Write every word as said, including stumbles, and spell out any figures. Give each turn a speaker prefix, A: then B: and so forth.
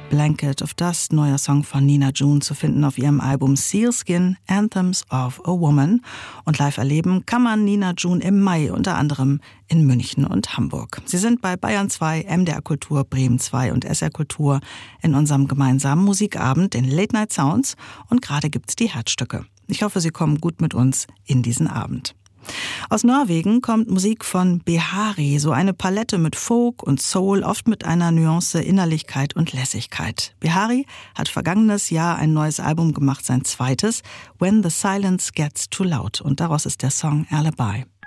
A: Blanket of Dust, neuer Song von Nina June, zu finden auf ihrem Album Sealskin, Anthems of a Woman. Und live erleben kann man Nina June im Mai, unter anderem in München und Hamburg. Sie sind bei Bayern zwei, M D R Kultur, Bremen zwei und S R Kultur in unserem gemeinsamen Musikabend, den Late Night Sounds. Und gerade gibt's die Herzstücke. Ich hoffe, Sie kommen gut mit uns in diesen Abend. Aus Norwegen kommt Musik von Behari, so eine Palette mit Folk und Soul, oft mit einer Nuance Innerlichkeit und Lässigkeit. Behari hat vergangenes Jahr ein neues Album gemacht, sein zweites, When the Silence Gets Too Loud, und daraus ist der Song Alibi.